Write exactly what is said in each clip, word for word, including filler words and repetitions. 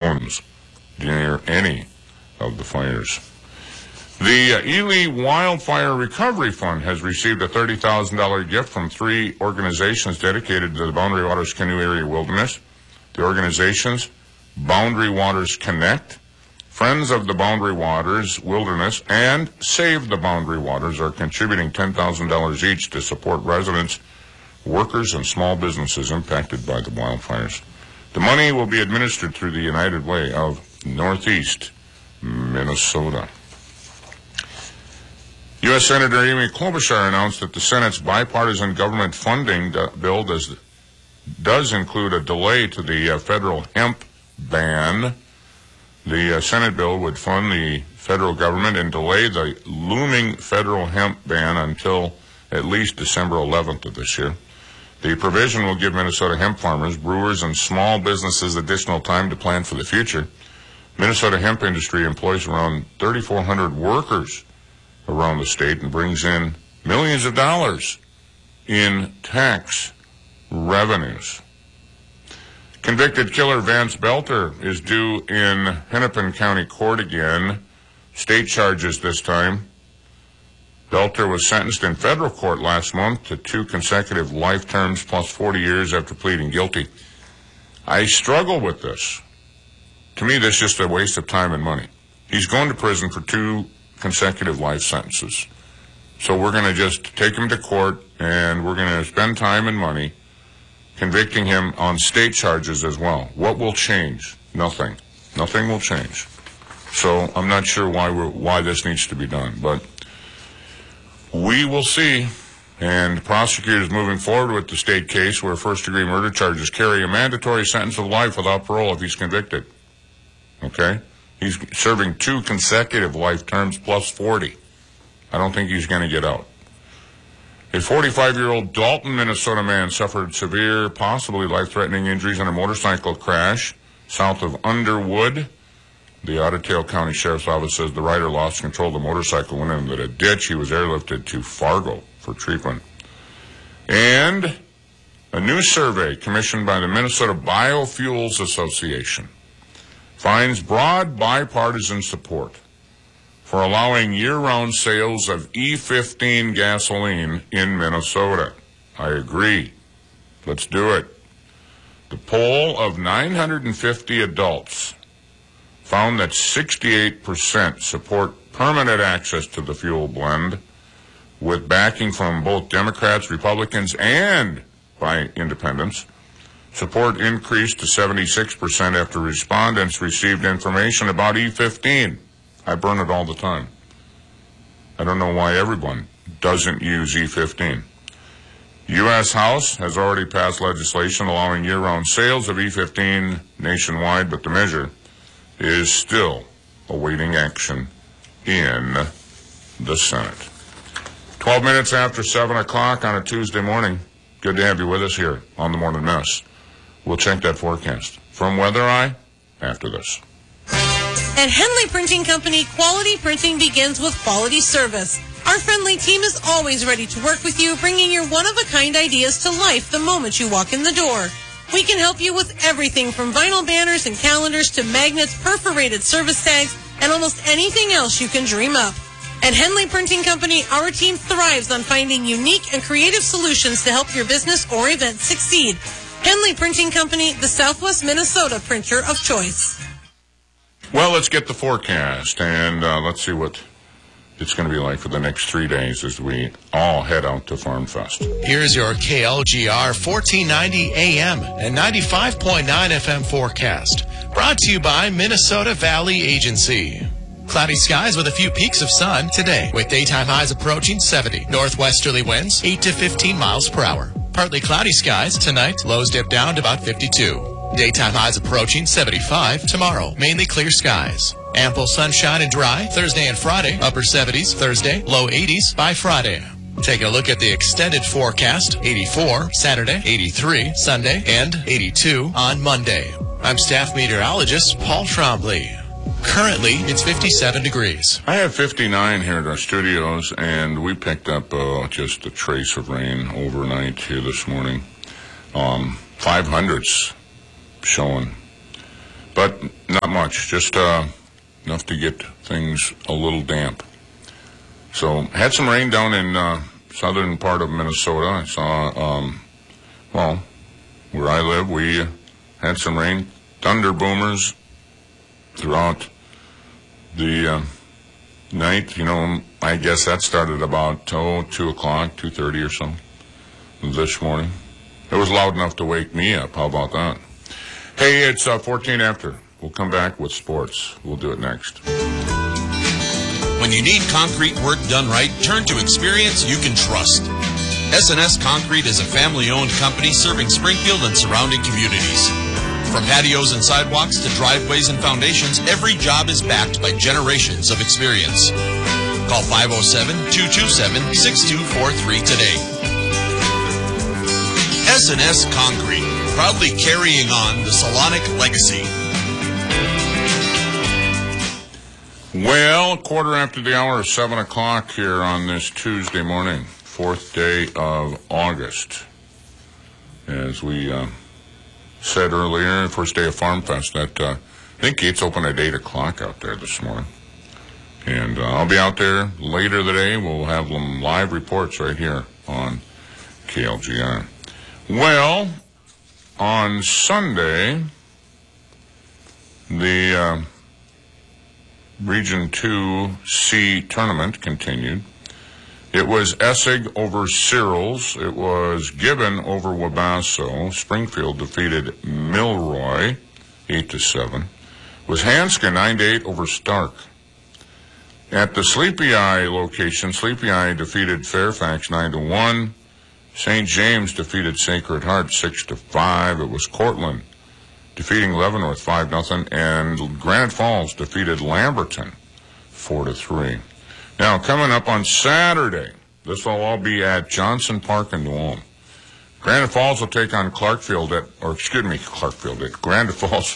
homes near any of the fires. The uh, Ely Wildfire Recovery Fund has received a thirty thousand dollars gift from three organizations dedicated to the Boundary Waters Canoe Area Wilderness. The organizations, Boundary Waters Connect, Friends of the Boundary Waters Wilderness, and Save the Boundary Waters are contributing ten thousand dollars each to support residents, workers, and small businesses impacted by the wildfires. The money will be administered through the United Way of Northeast Minnesota. U S Senator Amy Klobuchar announced that the Senate's bipartisan government funding bill does, does include a delay to the uh, federal hemp ban. The uh, Senate bill would fund the federal government and delay the looming federal hemp ban until at least December eleventh of this year. The provision will give Minnesota hemp farmers, brewers, and small businesses additional time to plan for the future. Minnesota hemp industry employs around thirty-four hundred workers around the state and brings in millions of dollars in tax revenues. Convicted killer Vance Belter is due in Hennepin County Court again. State charges this time. Belter was sentenced in federal court last month to two consecutive life terms plus forty years after pleading guilty. I struggle with this. To me, this is just a waste of time and money. He's going to prison for two consecutive life sentences. So we're going to just take him to court, and we're going to spend time and money convicting him on state charges as well. What will change? Nothing. Nothing will change. So I'm not sure why we're, why this needs to be done, but we will see. And prosecutors moving forward with the state case where first-degree murder charges carry a mandatory sentence of life without parole if he's convicted. Okay? He's serving two consecutive life terms plus forty. I don't think he's going to get out. A forty-five-year-old Dalton, Minnesota man suffered severe, possibly life-threatening injuries in a motorcycle crash south of Underwood. The Otter County Sheriff's Office says the rider lost control of the motorcycle, went into a ditch. He was airlifted to Fargo for treatment. And a new survey commissioned by the Minnesota Biofuels Association finds broad bipartisan support for allowing year-round sales of E fifteen gasoline in Minnesota. I agree. Let's do it. The poll of nine hundred fifty adults found that sixty-eight percent support permanent access to the fuel blend, with backing from both Democrats, Republicans, and by independents. Support increased to seventy-six percent after respondents received information about E fifteen. I burn it all the time. I don't know why everyone doesn't use E fifteen. U S House has already passed legislation allowing year-round sales of E fifteen nationwide, but the measure is still awaiting action in the Senate. Twelve minutes after seven o'clock on a Tuesday morning. Good to have you with us here on the Morning Mess. We'll check that forecast from Weather Eye after this. At Henley Printing Company, quality printing begins with quality service. Our friendly team is always ready to work with you, bringing your one-of-a-kind ideas to life the moment you walk in the door. We can help you with everything from vinyl banners and calendars to magnets, perforated service tags, and almost anything else you can dream up. At Henley Printing Company, our team thrives on finding unique and creative solutions to help your business or event succeed. Henley Printing Company, the Southwest Minnesota printer of choice. Well, let's get the forecast, and uh, let's see what it's going to be like for the next three days as we all head out to Farm Fest. Here's your K L G R fourteen ninety A M and ninety-five point nine F M forecast. Brought to you by Minnesota Valley Agency. Cloudy skies with a few peaks of sun today, with daytime highs approaching seventy. Northwesterly winds eight to fifteen miles per hour. Partly cloudy skies tonight, lows dip down to about fifty-two. Daytime highs approaching seventy-five tomorrow. Mainly clear skies. Ample sunshine and dry Thursday and Friday. Upper seventies Thursday, low eighties by Friday. Taking a look at the extended forecast. eighty-four Saturday, eighty-three Sunday, and eighty-two on Monday. I'm staff meteorologist Paul Trombley. Currently, it's fifty-seven degrees. I have fifty-nine here at our studios, and we picked up uh, just a trace of rain overnight here this morning. Um, five hundreds showing, but not much, just uh, enough to get things a little damp. So, had some rain down in uh, southern part of Minnesota. I saw, um, well, where I live, we had some rain, thunder boomers throughout the uh, night. You know, I guess that started about oh, two o'clock, two thirty or so this morning. It was loud enough to wake me up. How about that? Hey, it's uh, fourteen after. We'll come back with sports. We'll do it next. When you need concrete work done right, turn to experience you can trust. S and S Concrete is a family-owned company serving Springfield and surrounding communities. From patios and sidewalks to driveways and foundations, every job is backed by generations of experience. Call five oh seven, two two seven, six two four three today. S and S Concrete, proudly carrying on the Salonic legacy. Well, quarter after the hour of seven o'clock here on this Tuesday morning, fourth day of August. As we uh, said earlier, first day of Farm Fest, that uh, I think gates open at eight o'clock out there this morning. And uh, I'll be out there later today. We'll have them live reports right here on K L G R. Well, on Sunday, the uh, Region two C tournament continued. It was Essig over Searles. It was Gibbon over Wabasso. Springfield defeated Milroy eight to seven. It was Hanska nine to eight over Stark. At the Sleepy Eye location, Sleepy Eye defeated Fairfax nine to one. Saint James defeated Sacred Heart six to five. It was Cortland defeating Leavenworth five nothing, and Granite Falls defeated Lamberton four to three. Now, coming up on Saturday, this will all be at Johnson Park in New Ulm. Granite Falls will take on Clarkfield at, or excuse me, Clarkfield at Granite Falls.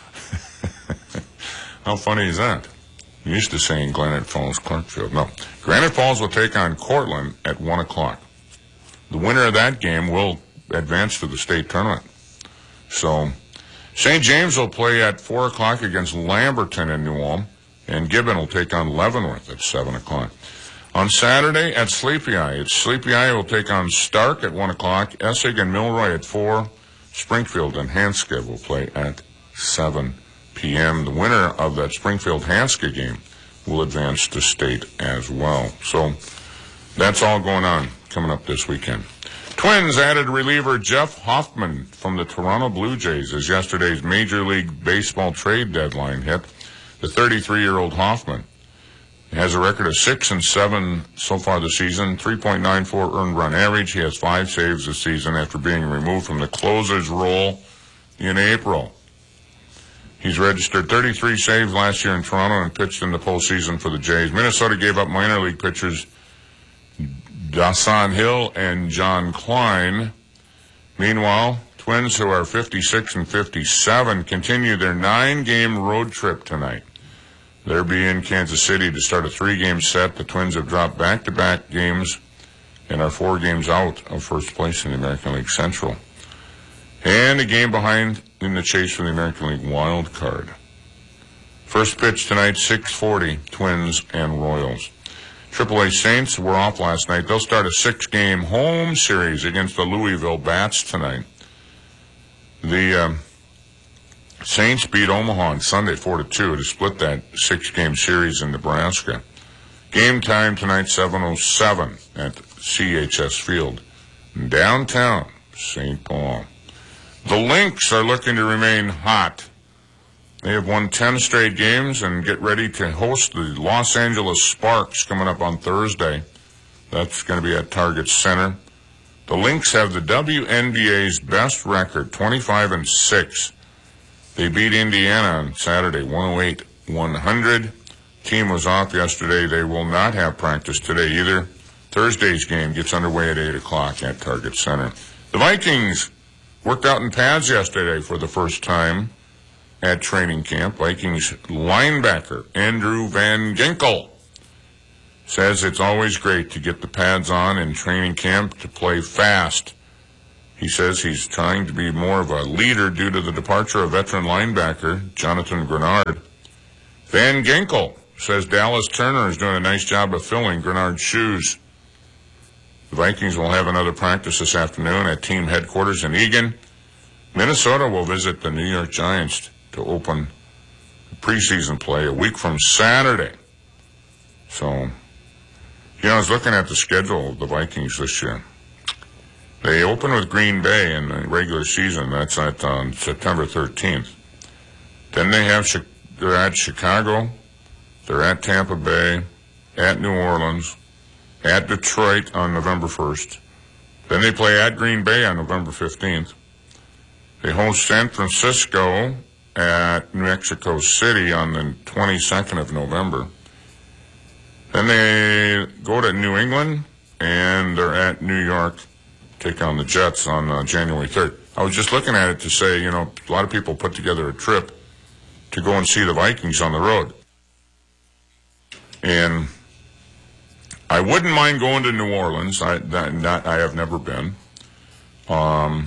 How funny is that? I'm used to saying Granite Falls, Clarkfield. No. Granite Falls will take on Cortland at one o'clock. The winner of that game will advance to the state tournament. So, Saint James will play at four o'clock against Lamberton in New Ulm, and Gibbon will take on Leavenworth at seven o'clock. On Saturday at Sleepy Eye, it's Sleepy Eye will take on Stark at one o'clock, Essig and Milroy at four, Springfield and Hanska will play at seven p.m. The winner of that Springfield-Hanska game will advance to state as well. So that's all going on coming up this weekend. Twins added reliever Jeff Hoffman from the Toronto Blue Jays as yesterday's Major League Baseball trade deadline hit. The thirty-three-year-old Hoffman has a record of six and seven so far this season, three point nine four earned run average. He has five saves this season after being removed from the closer's role in April. He's registered thirty-three saves last year in Toronto and pitched in the postseason for the Jays. Minnesota gave up minor league pitchers Dasan Hill and John Klein. Meanwhile, Twins, who are fifty-six and fifty-seven, continue their nine-game road trip tonight. They'll be in Kansas City to start a three-game set. The Twins have dropped back-to-back games and are four games out of first place in the American League Central. And a game behind in the chase for the American League wild card. First pitch tonight, six forty, Twins and Royals. Triple A Saints were off last night. They'll start a six-game home series against the Louisville Bats tonight. The um, Saints beat Omaha on Sunday four to two to split that six-game series in Nebraska. Game time tonight, seven oh seven at C H S Field, downtown Saint Paul. The Lynx are looking to remain hot. They have won ten straight games and get ready to host the Los Angeles Sparks coming up on Thursday. That's going to be at Target Center. The Lynx have the W N B A's best record, twenty-five and six. They beat Indiana on Saturday, one oh eight one hundred. Team was off yesterday. They will not have practice today either. Thursday's game gets underway at eight o'clock at Target Center. The Vikings worked out in pads yesterday for the first time at training camp. Vikings linebacker Andrew Van Ginkel says it's always great to get the pads on in training camp to play fast. He says he's trying to be more of a leader due to the departure of veteran linebacker Jonathan Grenard. Van Ginkel says Dallas Turner is doing a nice job of filling Grenard's shoes. The Vikings will have another practice this afternoon at team headquarters in Eagan. Minnesota will visit the New York Giants to open preseason play a week from Saturday. So, you know, I was looking at the schedule of the Vikings this year. They open with Green Bay in the regular season. That's at um, September thirteenth. Then they have, they're at Chicago, they're at Tampa Bay, at New Orleans, at Detroit on November first. Then they play at Green Bay on November fifteenth. They host San Francisco at New Mexico City on the twenty-second of November. Then they go to New England, and they're at New York, take on the Jets on uh, January third. I was just looking at it to say, you know, a lot of people put together a trip to go and see the Vikings on the road. And I wouldn't mind going to New Orleans. I, that, that, I have never been. Um,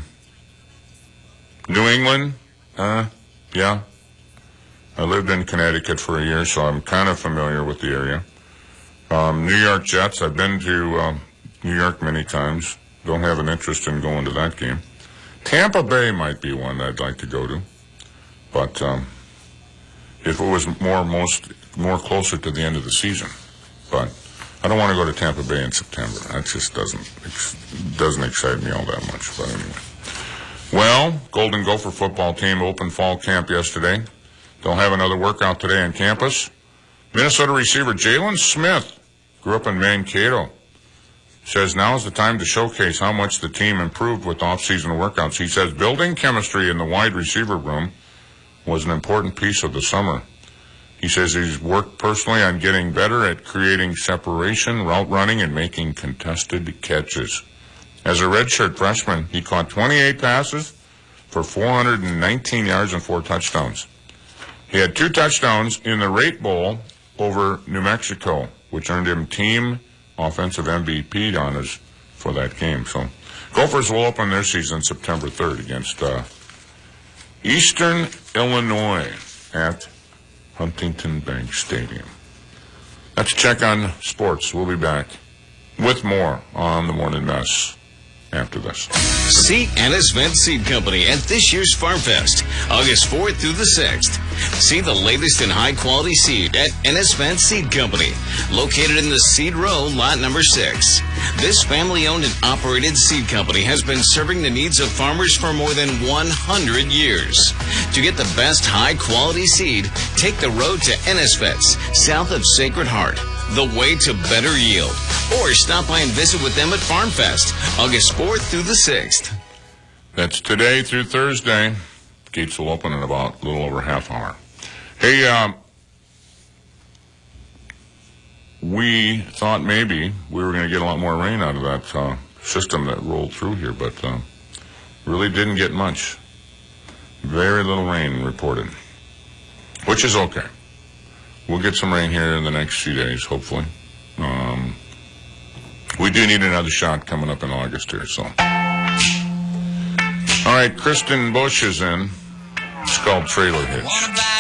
New England, uh, yeah. I lived in Connecticut for a year, so I'm kind of familiar with the area. Um, New York Jets, I've been to um, New York many times. Don't have an interest in going to that game. Tampa Bay might be one I'd like to go to. But um, if it was more most more closer to the end of the season. But I don't want to go to Tampa Bay in September. That just doesn't doesn't excite me all that much. But anyway. Well, Golden Gopher football team opened fall camp yesterday. They'll have another workout today on campus. Minnesota receiver Jalen Smith grew up in Mankato. Says now is the time to showcase how much the team improved with off-season workouts. He says building chemistry in the wide receiver room was an important piece of the summer. He says he's worked personally on getting better at creating separation, route running, and making contested catches. As a redshirt freshman, he caught twenty-eight passes for four hundred nineteen yards and four touchdowns. He had two touchdowns in the Rate Bowl over New Mexico, which earned him team offensive M V P honors for that game. So, Gophers will open their season September third against uh, Eastern Illinois at Huntington Bank Stadium. That's a check on sports. We'll be back with more on the Morning Mess after this. See Ennis Vent Seed Company at this year's Farm Fest, August fourth through the sixth. See the latest in high-quality seed at Ennis Vent Seed Company, located in the Seed Row, lot number six. This family-owned and operated seed company has been serving the needs of farmers for more than one hundred years. To get the best high-quality seed, take the road to Ennis Vets, south of Sacred Heart, the way to better yield. Or stop by and visit with them at Farm Fest, August fourth through the sixth. That's today through Thursday. Gates will open in about a little over half hour. Hey, um, we thought maybe we were going to get a lot more rain out of that uh, system that rolled through here, but uh, really didn't get much. Very little rain reported, which is okay. We'll get some rain here in the next few days, hopefully. Um, we do need another shot coming up in August here, so. All right, Kristen Bush is in. It's called Trailer Hitch.